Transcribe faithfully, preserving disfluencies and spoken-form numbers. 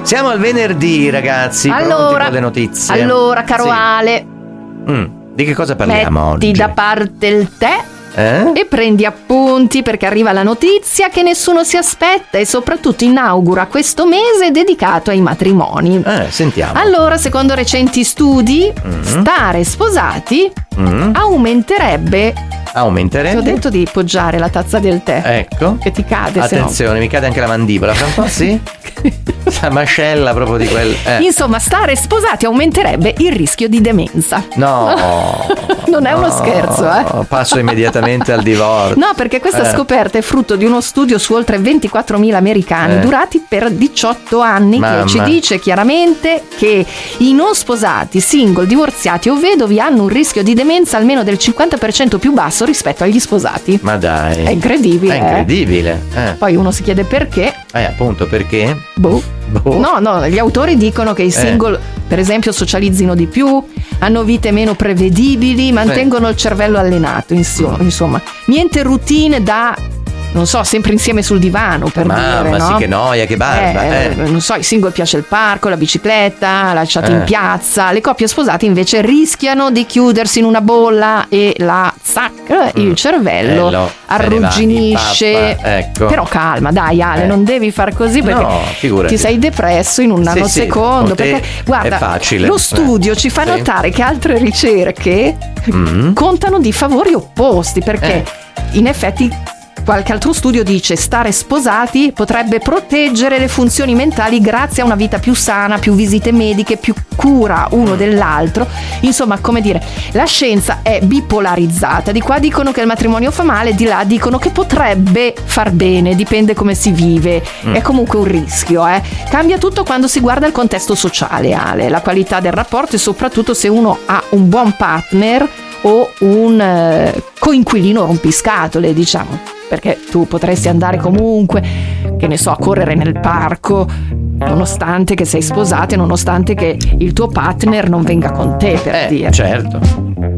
Siamo al venerdì, ragazzi. Allora, con le notizie. Allora, caro sì. Ale, mm, di che cosa parliamo metti oggi? da parte il tè Eh? e prendi appunti, perché arriva la notizia che nessuno si aspetta e soprattutto inaugura questo mese dedicato ai matrimoni. Eh, sentiamo. Allora, secondo recenti studi, Mm. stare sposati Mm. aumenterebbe. Aumenterebbe. Ti ho detto di poggiare la tazza del tè. Ecco. Che ti cade, se no. Attenzione, mi cade anche la mandibola. Fra un po' sì? La mascella proprio di quel. Eh. Insomma, stare sposati aumenterebbe il rischio di demenza. No. Non è uno no, scherzo, eh. Passo immediatamente al divorzio. No, perché questa Eh. scoperta è frutto di uno studio su oltre ventiquattromila americani Eh. durati per diciotto anni, Mamma. che ci dice chiaramente che i non sposati, single, divorziati o vedovi hanno un rischio di demenza almeno del cinquanta per cento più basso rispetto agli sposati. Ma dai. È incredibile. È incredibile. Eh, Eh? Poi uno si chiede perché. eh appunto, perché? Boh. Boh. No, no, gli autori dicono che i single, per esempio, socializzino di più, hanno vite meno prevedibili, mantengono il cervello allenato, insomma, insomma. Niente routine da, non so, sempre insieme sul divano, per Mamma, dire, no? sì, che noia, che barba. Eh, eh. Non so, ai single piace il parco, la bicicletta, lasciati Eh. in piazza. Le coppie sposate invece rischiano di chiudersi in una bolla e la zac, il Mm. cervello Bello, se arrugginisce. ne va in pappa, ecco. Però calma, dai Ale, Eh. non devi far così, perché No, figurati. ti sei depresso in un Sì, nanosecondo. sì, con te perché guarda, è facile. lo studio ci fa Sì. notare che altre ricerche Mm. contano di favori opposti, perché Eh. in effetti qualche altro studio dice stare sposati potrebbe proteggere le funzioni mentali grazie a una vita più sana, più visite mediche, più cura uno dell'altro. Insomma, come dire, la scienza è bipolarizzata. Di qua dicono che il matrimonio fa male, di là dicono che potrebbe far bene, dipende come si vive. Mm. È comunque un rischio, eh. Cambia tutto quando si guarda il contesto sociale, Ale, la qualità del rapporto e soprattutto se uno ha un buon partner o un eh, coinquilino rompiscatole, diciamo. Perché tu potresti andare comunque, che ne so, a correre nel parco, nonostante che sei sposato e nonostante che il tuo partner non venga con te, per Eh, dire. certo.